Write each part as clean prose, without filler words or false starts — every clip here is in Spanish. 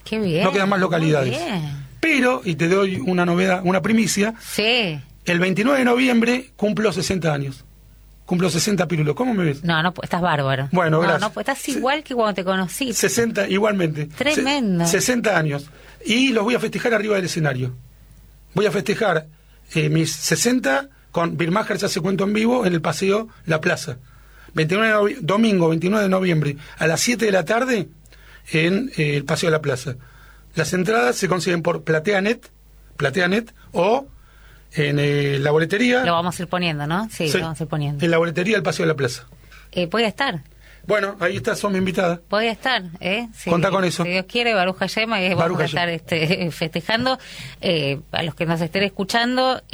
Qué bien. No quedan más localidades. Bien. Pero, y te doy una novedad, una primicia, Sí. el 29 de noviembre cumplo 60 años. Cumplo 60 pirulos. ¿Cómo me ves? No, estás bárbaro. Bueno, gracias. No, estás igual que cuando te conocí. 60, igualmente. Tremendo. 60 años. Y los voy a festejar arriba del escenario. Voy a festejar mis 60 con Birmacher se hace cuento en vivo en el Paseo La Plaza. Domingo 29 de noviembre a las 7 de la tarde en el Paseo La Plaza. Las entradas se consiguen por PlateaNet o en la boletería. Lo vamos a ir poniendo, ¿no? Sí, lo vamos a ir poniendo. En la boletería del Paseo de la Plaza. Voy a estar. Bueno, ahí está, sos mi invitada. Voy a estar, sí, contá con eso. Si Dios quiere, Baruch Hashem, vamos a estar festejando. A los que nos estén escuchando,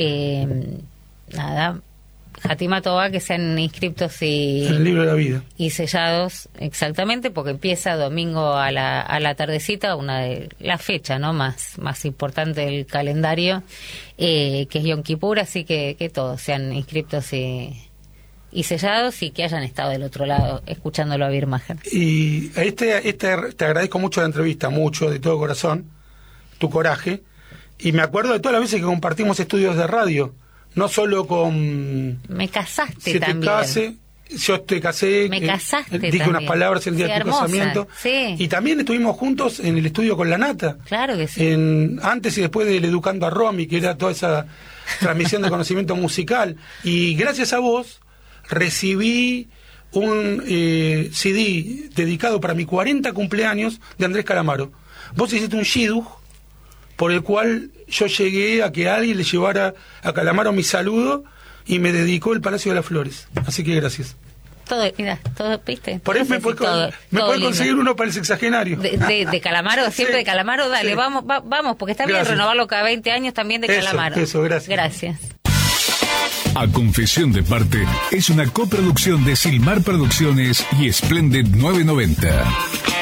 nada, Hatima Tova, que sean inscriptos en el libro de la vida. Y sellados, exactamente, porque empieza domingo a la tardecita, una de la fecha, ¿no? más importante del calendario, que es Yom Kippur, así que todos sean inscriptos y sellados y que hayan estado del otro lado escuchándolo a Birmacher. Y te agradezco mucho la entrevista, mucho, de todo corazón, tu coraje, y me acuerdo de todas las veces que compartimos estudios de radio. No solo con... Me casaste también. Yo te casé. Me casaste dije también. unas palabras el día de tu hermosa. casamiento. Sí. Y también estuvimos juntos en el estudio con la Nata. Claro que sí. Antes y después del Educando a Romy, que era toda esa transmisión de conocimiento musical. Y gracias a vos recibí un CD dedicado para mi 40 cumpleaños de Andrés Calamaro. Vos hiciste un shidduch por el cual yo llegué a que alguien le llevara a Calamaro mi saludo y me dedicó el Palacio de las Flores. Así que gracias. Todo, ¿viste? Por eso me puede conseguir uno para el sexagenario. De Calamaro, siempre sí, de Calamaro, dale, sí. vamos, porque está bien renovarlo cada 20 años también de Calamaro. Eso, gracias. Gracias. A Confesión de Parte es una coproducción de Silmar Producciones y Splendid 990.